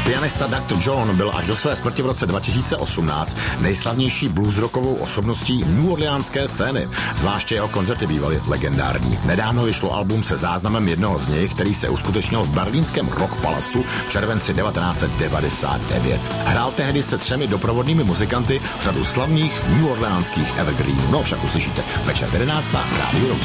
Pianista Dr. John byl až do své smrti v roce 2018 nejslavnější bluesrockovou osobností New Orleanské scény. Zvláště jeho koncerty bývaly legendární. Nedávno vyšlo album se záznamem jednoho z nich, který se uskutečnil v berlínském Rock Palastu v červenci 1999. Hrál tehdy se 3 doprovodnými muzikanty řadu slavných New Orleanských evergreenů. No však uslyšíte večer 11 na Rádiu Roots.